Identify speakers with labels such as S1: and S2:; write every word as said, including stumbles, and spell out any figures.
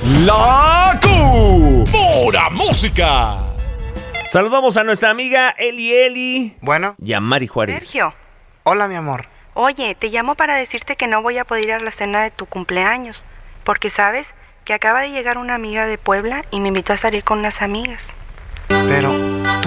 S1: La Q. Pura música. Saludamos a nuestra amiga Eli Eli.
S2: Bueno.
S1: Y a Mari Juárez.
S3: Sergio.
S2: Hola, mi amor.
S3: Oye, te llamo para decirte que no voy a poder ir a la cena de tu cumpleaños. Porque sabes que acaba de llegar una amiga de Puebla y me invitó a salir con unas amigas.
S2: Pero,